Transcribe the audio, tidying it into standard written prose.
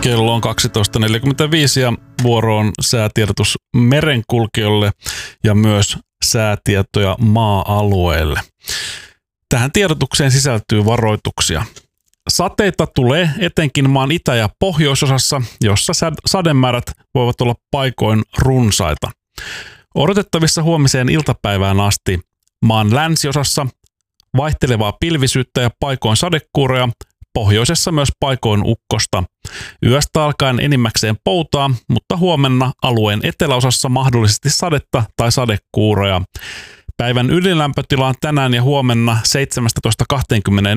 Kello on 12.45 ja vuoro on säätiedotus merenkulkijoille ja myös säätietoja maa-alueelle. Tähän tiedotukseen sisältyy varoituksia. Sateita tulee etenkin maan itä- ja pohjoisosassa, jossa sademäärät voivat olla paikoin runsaita. Odotettavissa huomiseen iltapäivään asti maan länsiosassa vaihtelevaa pilvisyyttä ja paikoin sadekuuroja, pohjoisessa myös paikoin ukkosta. Yöstä alkaen enimmäkseen poutaa, mutta huomenna alueen eteläosassa mahdollisesti sadetta tai sadekuuroja. Päivän ylilämpötila on tänään ja huomenna 17-21